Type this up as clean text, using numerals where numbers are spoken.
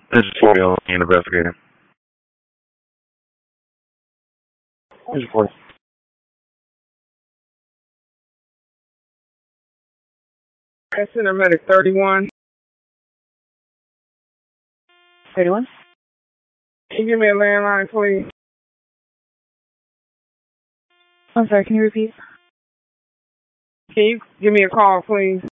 This is 40 on the investigator. This is 40. Center Medic 31. 31? Can you give me a landline, please? I'm sorry, can you repeat? Can you give me a call, please?